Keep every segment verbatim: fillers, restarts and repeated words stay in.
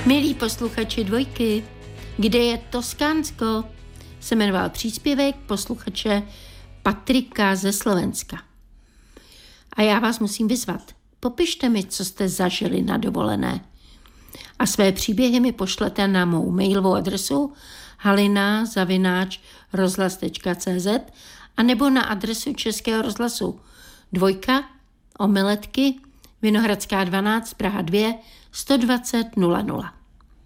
Milí posluchači Dvojky, kde je Toskánsko, se jmenoval příspěvek posluchače Patrika ze Slovenska. A já vás musím vyzvat. Popište mi, co jste zažili na dovolené. A své příběhy mi pošlete na mou mailovou adresu halina zavináč rozhlas tečka cé zet a nebo na adresu Českého rozhlasu Dvojka, Omeletky, Vinohradská dvanáct, Praha dva, sto dvacet nula nula.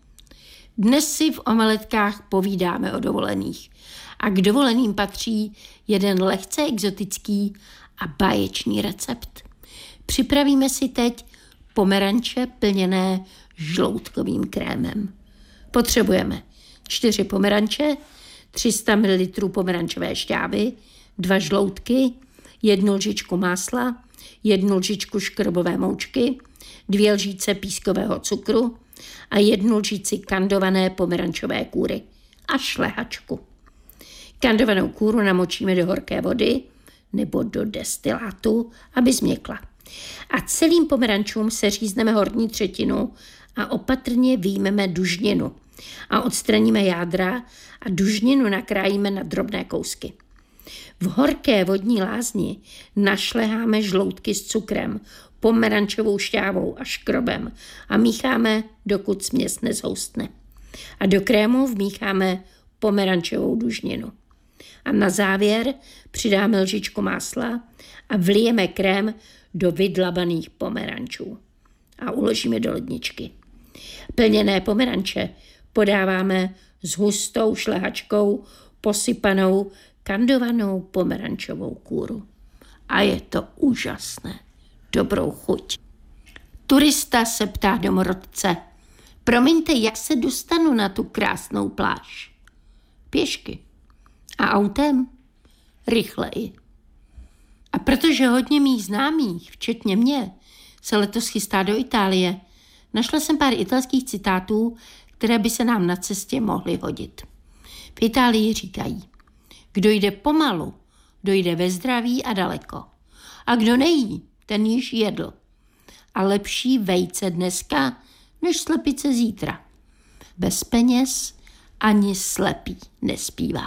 Dnes si v Omeletkách povídáme o dovolených. A k dovoleným patří jeden lehce exotický a báječný recept. Připravíme si teď pomeranče plněné žloutkovým krémem. Potřebujeme čtyři pomeranče, tři sta mililitrů pomerančové šťávy, dva žloutky, jednu lžičku másla, jednu lžičku škrobové moučky, dvě lžíce pískového cukru a jednu lžici kandované pomerančové kůry a šlehačku. Kandovanou kůru namočíme do horké vody nebo do destilátu, aby změkla. A celým pomerančům seřízneme horní třetinu a opatrně vyjmeme dužninu a odstraníme jádra a dužninu nakrájíme na drobné kousky. V horké vodní lázni našleháme žloutky s cukrem, pomerančovou šťávou a škrobem a mícháme, dokud směs nezhoustne. A do krému vmícháme pomerančovou dužninu. A na závěr přidáme lžičku másla a vlijeme krém do vydlabaných pomerančů a uložíme do ledničky. Plněné pomeranče podáváme s hustou šlehačkou posypanou kandovanou pomerančovou kůru. A je to úžasné. Dobrou chuť. Turista se ptá domorodce: promiňte, jak se dostanu na tu krásnou pláž? Pěšky. A autem? Rychleji. A protože hodně mých známých, včetně mě, se letos chystá do Itálie, našla jsem pár italských citátů, které by se nám na cestě mohly hodit. V Itálii říkají: kdo jde pomalu, dojde ve zdraví a daleko. A kdo nejí, ten již jedl. A lepší vejce dneska, než slepice zítra. Bez peněz ani slepý nespívá.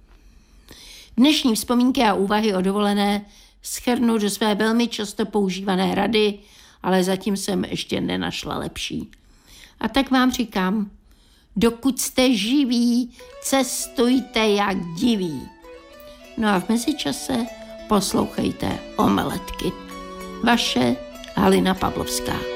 Dnešní vzpomínky a úvahy o dovolené shrnu do své velmi často používané rady, ale zatím jsem ještě nenašla lepší. A tak vám říkám, dokud jste živí, cestujte jak diví. No a v mezičase poslouchejte Omeletky. Vaše Halina Pavlovská.